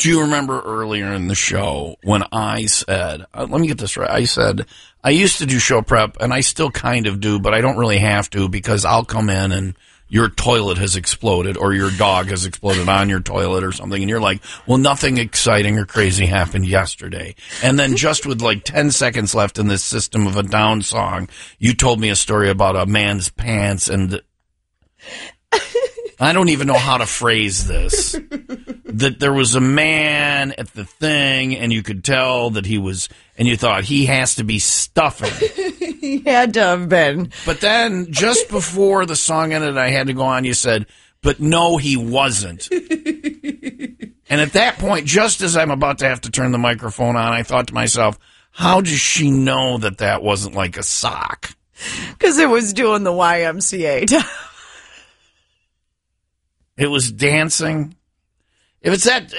Do you remember earlier in the show when I said, let me get this right. I said, I used to do show prep, and I still kind of do, but I don't really have to because I'll come in and your toilet has exploded or your dog has exploded on your toilet or something, and you're like, well, nothing exciting or crazy happened yesterday. And then just with like 10 seconds left in this System of a Down song, you told me a story about a man's pants, and I don't even know how to phrase this. That there was a man at the thing, and you could tell that he was, and you thought he has to be stuffing. He had to have been. But then, just before the song ended, I had to go on, you said, but no, he wasn't. And at that point, just as I'm about to have to turn the microphone on, I thought to myself, how does she know that that wasn't like a sock? Because it was doing the YMCA. It was dancing. If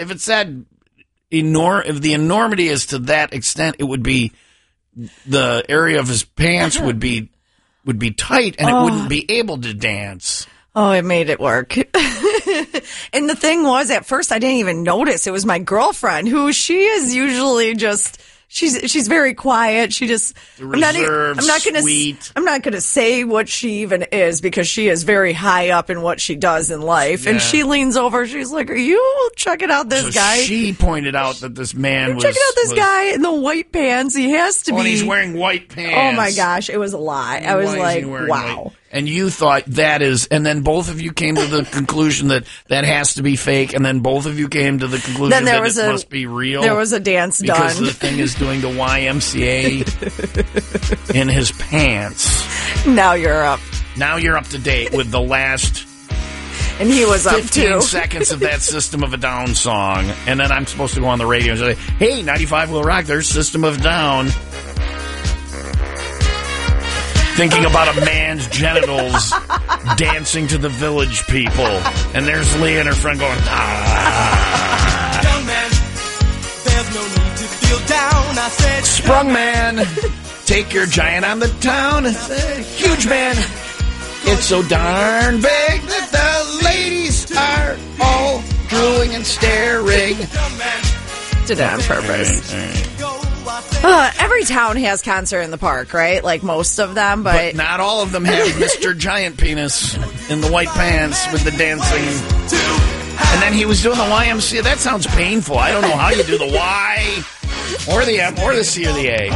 the enormity is to that extent, it would be the area of his pants would be tight, and it wouldn't be able to dance. Oh, it made it work. And the thing was, at first, I didn't even notice. It was my girlfriend, who she is usually just. She's very quiet. She just reserved, sweet. I'm not gonna say what she even is because she is very high up in what she does in life. Yeah. And she leans over. She's like, "Are you checking out this guy?" She pointed out that this man was checking out this guy in the white pants. He has to be. And he's wearing white pants. Oh my gosh, it was a lie. I was like, wow. White? And you thought that is, and then both of you came to the conclusion that has to be fake, and then both of you came to the conclusion that it must be real. There was a dance done. Because the thing is doing the YMCA in his pants. Now you're up. Now you're up to date with the last and he was up 15 seconds of that System of a Down song, and then I'm supposed to go on the radio and say, hey, 95 Will Rock, there's System of a Down. Thinking about a man's genitals dancing to the Village People. And there's Lee and her friend going, ah. Young man, there's no need to feel down. I said, Sprung man, take your giant on the town. Huge man, it's so darn big that the ladies are all drooling and staring. Did it on purpose. All right. Every town has Concert in the Park, right? Like most of them, but not all of them have Mr. Giant Penis in the white pants with the dancing. And then he was doing the YMCA. That sounds painful. I don't know how you do the Y or the M or the C or the A.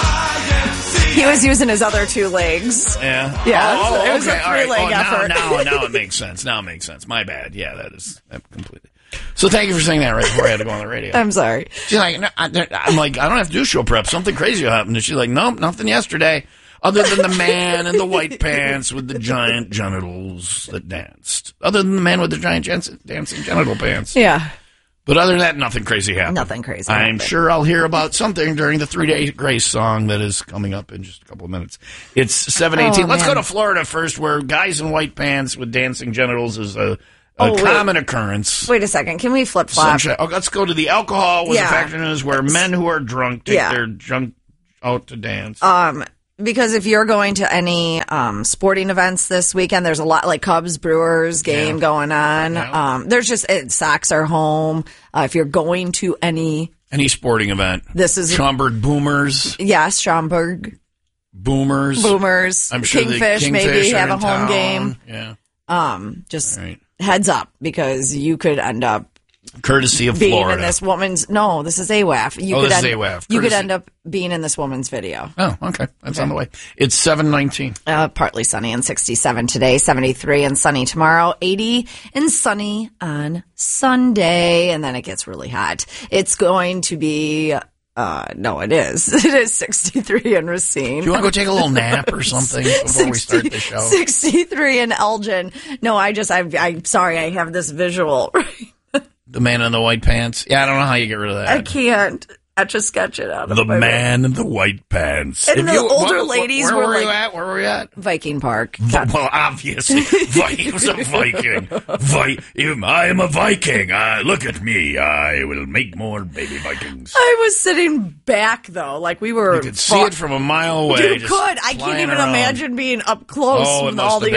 He was using his other two legs. Yeah. Yeah. So it was a three-leg effort. Now it makes sense. Now it makes sense. My bad. Yeah, that completely. So thank you for saying that right before I had to go on the radio. I'm sorry. She's like, no, I'm like, I don't have to do show prep. Something crazy happened. And she's like, nope, nothing yesterday. Other than the man in the white pants with the giant genitals that danced. Other than the man with the giant dancing genital pants. Yeah. But other than that, nothing crazy happened. Nothing crazy I'm sure I'll hear about something during the 3-Day Grace song that is coming up in just a couple of minutes. It's 7:18. Let's go to Florida first, where guys in white pants with dancing genitals is a common occurrence. Wait a second. Can we flip-flop? Let's go to the alcohol was a factor is where men who are drunk take their junk out to dance. Because if you're going to any sporting events this weekend, there's a lot like Cubs Brewers game going on. Yeah. There's just Sox are home. If you're going to any sporting event, this is Schaumburg Boomers. Yes, Schaumburg Boomers. I'm sure Kingfish maybe have a home game. Yeah. Just heads up because you could end up. Courtesy of being Florida. In this woman's. No, this is AWAF. This is AWAF. You could end up being in this woman's video. Oh, okay. That's on the way. It's 7:19. Partly sunny and 67 today, 73 and sunny tomorrow, 80 and sunny on Sunday, and then it gets really hot. It's going to be. No, it is. It is 63 in Racine. Do you want to go take a little nap or something before we start the show? 63 in Elgin. No, I'm sorry. I have this visual. The man in the white pants. Yeah, I don't know how you get rid of that. I can't. Etch a sketch it out of my man in the white pants. And the older ladies where were like, you at? Where were we at? Viking Park. Well, obviously. He was a Viking. I am a Viking. Look at me. I will make more baby Vikings. I was sitting back, though. Like we were. You could see it from a mile away. You could. I can't even imagine being up close. Oh, it must have been.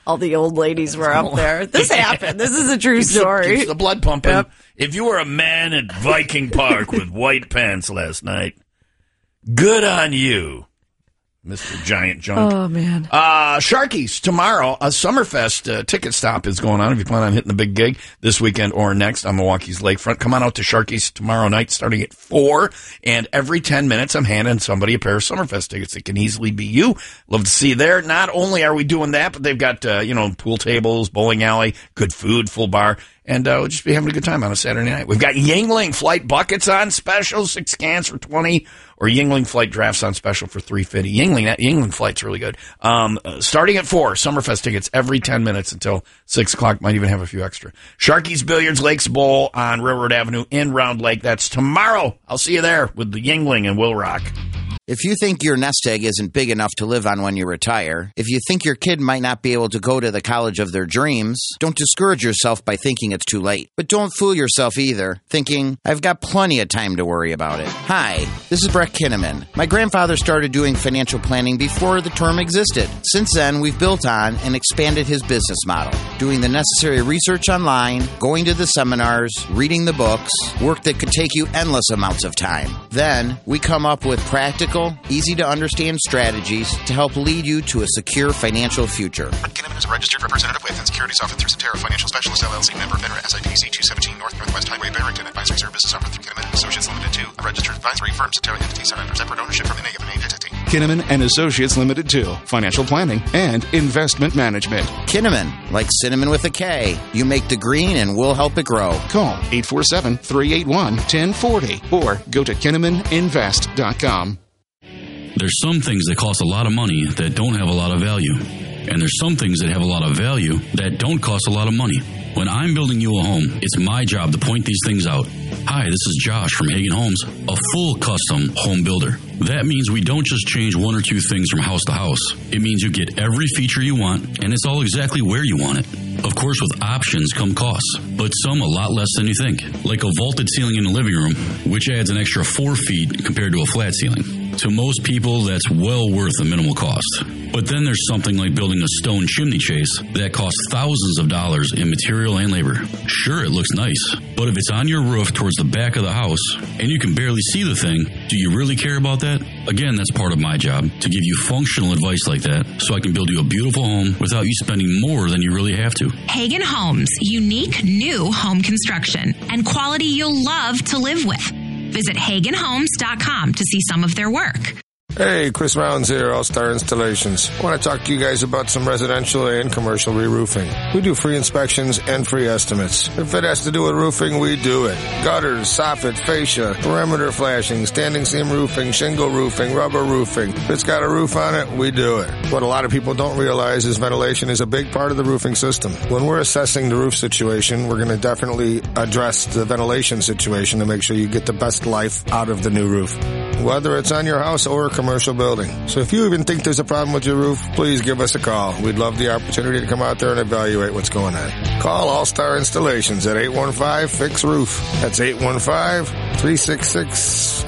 All the old ladies were up there. This happened. This is a true story. Keeps the blood pumping. Yep. If you were a man at Viking Park with white pants last night, good on you, Mr. Giant Junk. Oh, man. Sharkies, tomorrow, a Summerfest ticket stop is going on if you plan on hitting the big gig this weekend or next on Milwaukee's lakefront. Come on out to Sharkies tomorrow night starting at 4, and every 10 minutes I'm handing somebody a pair of Summerfest tickets. It can easily be you. Love to see you there. Not only are we doing that, but they've got, pool tables, bowling alley, good food, full bar. And we'll just be having a good time on a Saturday night. We've got Yuengling flight buckets on special, 6 cans for $20, or Yuengling flight drafts on special for $3.50. Yuengling flight's really good. Starting at 4, Summerfest tickets every 10 minutes until 6 o'clock. Might even have a few extra. Sharky's Billiards Lakes Bowl on Railroad Avenue in Round Lake. That's tomorrow. I'll see you there with the Yuengling and Will Rock. If you think your nest egg isn't big enough to live on when you retire, if you think your kid might not be able to go to the college of their dreams, don't discourage yourself by thinking it's too late. But don't fool yourself either, thinking, I've got plenty of time to worry about it. Hi, this is Brett Kinnaman. My grandfather started doing financial planning before the term existed. Since then, we've built on and expanded his business model, doing the necessary research online, going to the seminars, reading the books, work that could take you endless amounts of time. Then, we come up with practical, easy-to-understand strategies to help lead you to a secure financial future. Kinnaman is a registered representative with and securities offered through Cetera Financial Specialists, LLC, member FINRA, SIPC 217 Northwest Highway, Barrington. Advisory services offered through Kinnaman & Associates Limited 2, a registered advisory firm. Cetera entities are under separate ownership from any given entity. Kinnaman & Associates Limited 2, financial planning and investment management. Kinnaman, like cinnamon with a K. You make the green and we'll help it grow. Call 847-381-1040 or go to KinnamanInvest.com. There's some things that cost a lot of money that don't have a lot of value. And there's some things that have a lot of value that don't cost a lot of money. When I'm building you a home, it's my job to point these things out. Hi, this is Josh from Hagen Homes, a full custom home builder. That means we don't just change one or two things from house to house. It means you get every feature you want, and it's all exactly where you want it. Of course, with options come costs, but some a lot less than you think. Like a vaulted ceiling in the living room, which adds an extra 4 feet compared to a flat ceiling. To most people, that's well worth the minimal cost. But then there's something like building a stone chimney chase that costs thousands of dollars in material and labor. Sure, it looks nice, but if it's on your roof towards the back of the house and you can barely see the thing, do you really care about that? Again, that's part of my job, to give you functional advice like that so I can build you a beautiful home without you spending more than you really have to. Hagen Homes, unique new home construction and quality you'll love to live with. Visit HagenHomes.com to see some of their work. Hey, Chris Rounds here, All-Star Installations. I want to talk to you guys about some residential and commercial re-roofing. We do free inspections and free estimates. If it has to do with roofing, we do it. Gutters, soffit, fascia, perimeter flashing, standing seam roofing, shingle roofing, rubber roofing. If it's got a roof on it, we do it. What a lot of people don't realize is ventilation is a big part of the roofing system. When we're assessing the roof situation, we're going to definitely address the ventilation situation to make sure you get the best life out of the new roof, whether it's on your house or a commercial building. So if you even think there's a problem with your roof, please give us a call. We'd love the opportunity to come out there and evaluate what's going on. Call All-Star Installations at 815-FIX-ROOF. That's 815-366,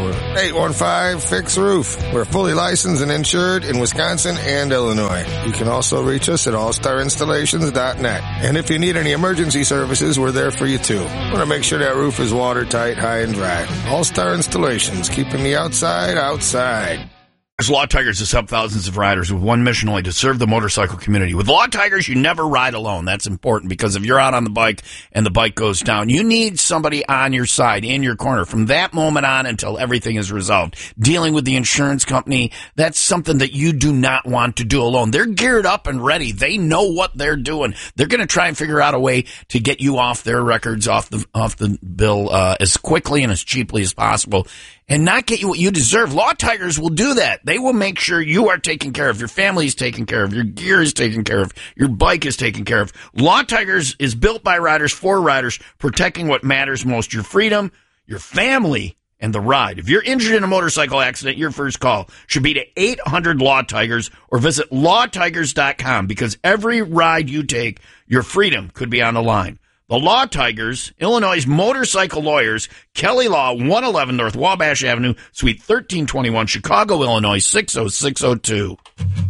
815-FIX-ROOF. We're fully licensed and insured in Wisconsin and Illinois. You can also reach us at allstarinstallations.net. And if you need any emergency services, we're there for you too. Want to make sure that roof is watertight, high and dry. All-Star Installations, keeping the outside outside. Law Tigers has helped thousands of riders with one mission only: to serve the motorcycle community. With Law Tigers, you never ride alone. That's important, because if you're out on the bike and the bike goes down, you need somebody on your side, in your corner, from that moment on until everything is resolved. Dealing with the insurance company, that's something that you do not want to do alone. They're geared up and ready. They know what they're doing. They're going to try and figure out a way to get you off their records, off the bill, as quickly and as cheaply as possible, and not get you what you deserve. Law Tigers will do that. They will make sure you are taken care of, your family is taken care of, your gear is taken care of, your bike is taken care of. Law Tigers is built by riders for riders, protecting what matters most: your freedom, your family, and the ride. If you're injured in a motorcycle accident, your first call should be to 800 Law Tigers, or visit lawtigers.com, because every ride you take, your freedom could be on the line. The Law Tigers, Illinois' motorcycle lawyers, Kelly Law, 111 North Wabash Avenue, Suite 1321, Chicago, Illinois, 60602.